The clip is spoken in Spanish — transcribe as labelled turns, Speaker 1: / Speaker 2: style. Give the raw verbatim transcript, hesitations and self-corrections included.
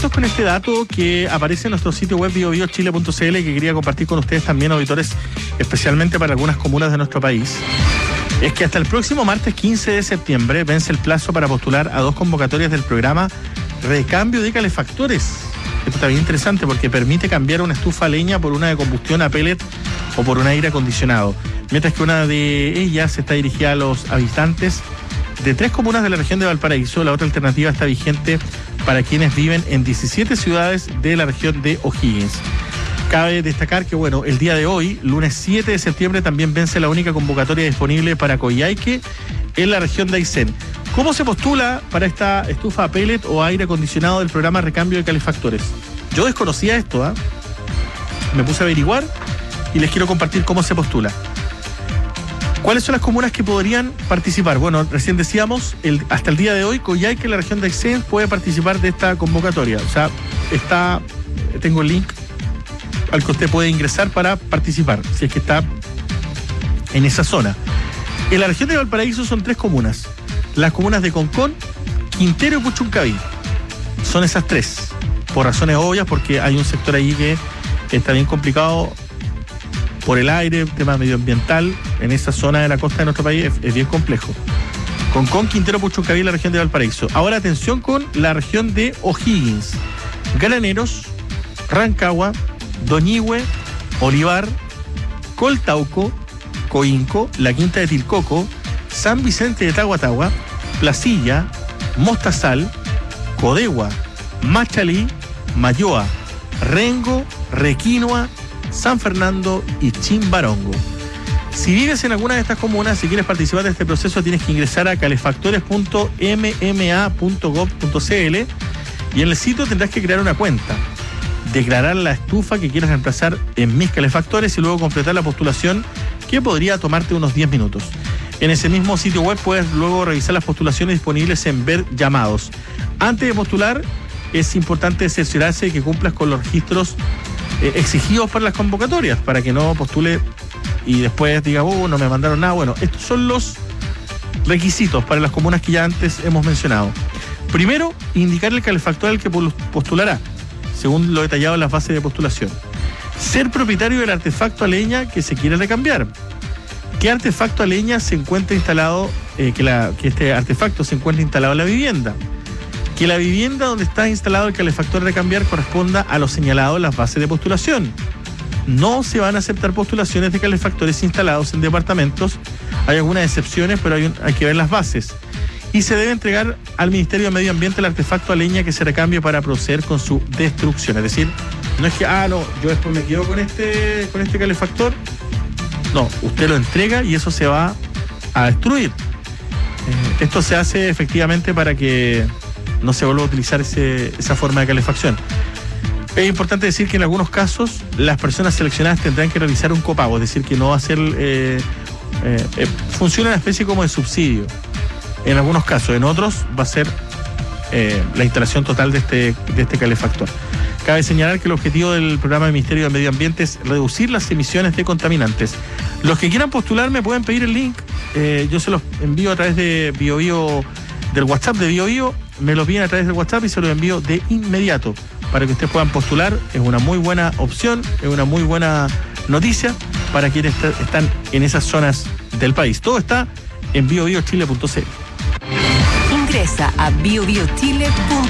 Speaker 1: atentos con este dato que aparece en nuestro sitio web bio bio chile punto c l, que quería compartir con ustedes también, auditores, especialmente para algunas comunas de nuestro país. Es que hasta el próximo martes quince de septiembre vence el plazo para postular a dos convocatorias del programa Recambio de Calefactores. Esto está bien interesante porque permite cambiar una estufa a leña por una de combustión a pellet o por un aire acondicionado, mientras que una de ellas está dirigida a los habitantes de tres comunas de la región de Valparaíso. La otra alternativa está vigente para quienes viven en diecisiete ciudades de la región de O'Higgins. Cabe destacar que, bueno, el día de hoy, lunes siete de septiembre, también vence la única convocatoria disponible para Coyhaique en la región de Aysén. ¿Cómo se postula para esta estufa a pellet o aire acondicionado del programa Recambio de Calefactores? Yo desconocía esto, ¿eh? Me puse a averiguar y les quiero compartir cómo se postula. ¿Cuáles son las comunas que podrían participar? Bueno, recién decíamos, el, hasta el día de hoy, Coyhaique, la región de Aysén, puede participar de esta convocatoria. O sea, está, tengo el link al que usted puede ingresar para participar, si es que está en esa zona. En la región de Valparaíso son tres comunas. Las comunas de Concón, Quintero y Puchuncaví. Son esas tres, por razones obvias, porque hay un sector allí que está bien complicado por el aire, tema medioambiental. En esa zona de la costa de nuestro país es, es bien complejo. Concón, Quintero, Puchuncaví y la región de Valparaíso. Ahora atención con la región de O'Higgins. Graneros, Rancagua, Doñihue, Olivar, Coltauco, Coinco, la Quinta de Tilcoco, San Vicente de Tahuatahua, Placilla, Mostazal, Codegua, Machalí, Mayoa, Rengo, Requinoa, San Fernando y Chimbarongo. Si vives en alguna de estas comunas, si quieres participar de este proceso, tienes que ingresar a calefactores punto m m a punto gov punto c l y en el sitio tendrás que crear una cuenta, declarar la estufa que quieras reemplazar en Mis Calefactores y luego completar la postulación, que podría tomarte unos diez minutos. En ese mismo sitio web puedes luego revisar las postulaciones disponibles en Ver Llamados. Antes de postular, es importante cerciorarse de que cumplas con los registros eh, exigidos para las convocatorias, para que no postule y después diga, oh, no me mandaron nada. Bueno, estos son los requisitos para las comunas que ya antes hemos mencionado. Primero, indicar el calefactor al que postulará, según lo detallado en las bases de postulación. Ser propietario del artefacto a leña que se quiere recambiar. ¿Qué artefacto a leña se encuentra instalado, eh, que, la, que este artefacto se encuentra instalado en la vivienda? Que la vivienda donde está instalado el calefactor a recambiar corresponda a lo señalado en las bases de postulación. No se van a aceptar postulaciones de calefactores instalados en departamentos. Hay algunas excepciones, pero hay, un, hay que ver las bases. Y se debe entregar al Ministerio de Medio Ambiente el artefacto a leña que se recambie para proceder con su destrucción. Es decir, no es que, ah, no, yo después me quedo con este, con este calefactor. No, usted lo entrega y eso se va a destruir. Eh, esto se hace efectivamente para que no se vuelva a utilizar ese, esa forma de calefacción. Es importante decir que en algunos casos las personas seleccionadas tendrán que realizar un copago, es decir, que no va a ser... Eh, eh, eh, funciona una especie como de subsidio. En algunos casos, en otros va a ser eh, la instalación total de este, de este calefactor. Cabe señalar que el objetivo del programa del Ministerio de Medio Ambiente es reducir las emisiones de contaminantes. Los que quieran postular me pueden pedir el link, eh, yo se los envío a través de Bio Bio, del WhatsApp de Bio Bio, me los piden a través del WhatsApp y se los envío de inmediato para que ustedes puedan postular. Es una muy buena opción, es una muy buena noticia para quienes están en esas zonas del país. Todo está en bio bio chile punto c l.
Speaker 2: Ingresa a bio bio chile punto c l.